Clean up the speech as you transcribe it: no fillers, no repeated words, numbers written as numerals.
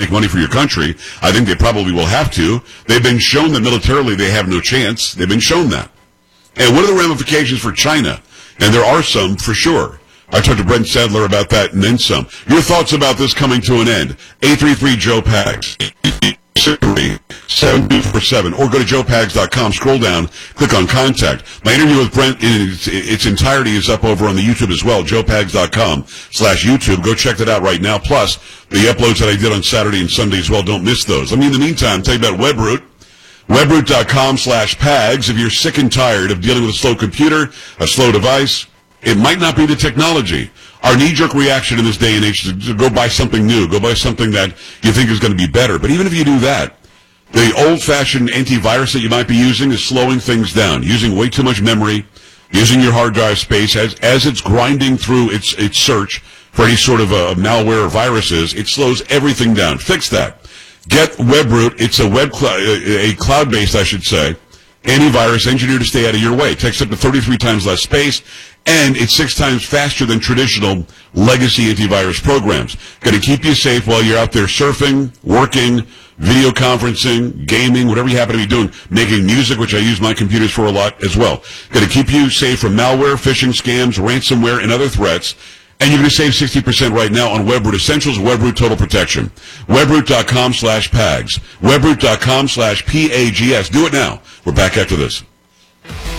make money for your country. I think they probably will have to. They've been shown that militarily they have no chance. They've been shown that. And what are the ramifications for China? And there are some for sure. I talked to Brent Sadler about that and then some. Your thoughts about this coming to an end? 833-JOE-PAGS. 7247, or go to joepags.com, scroll down, click on contact. My interview with Brent in its entirety is up over on the YouTube as well, joepags.com/YouTube. Go check that out right now. Plus, the uploads that I did on Saturday and Sunday as well, don't miss those. I mean, in the meantime, tell you about WebRoot. Webroot.com/PAGS. If you're sick and tired of dealing with a slow computer, a slow device, it might not be the technology. Our knee-jerk reaction in this day and age is to go buy something new, go buy something that you think is going to be better. But even if you do that, the old-fashioned antivirus that you might be using is slowing things down, using way too much memory, using your hard drive space. As it's grinding through its search for any sort of malware or viruses, it slows everything down. Fix that. Get WebRoot. It's a cloud-based, I should say, antivirus engineered to stay out of your way. It takes up to 33 times less space, and it's 6 times faster than traditional legacy antivirus programs. Going to keep you safe while you're out there surfing, working, video conferencing, gaming, whatever you happen to be doing, making music, which I use my computers for a lot as well. Going to keep you safe from malware, phishing scams, ransomware, and other threats. And you're going to save 60% right now on WebRoot Essentials, WebRoot Total Protection. WebRoot.com/PAGS. WebRoot.com/PAGS. Do it now. We're back after this.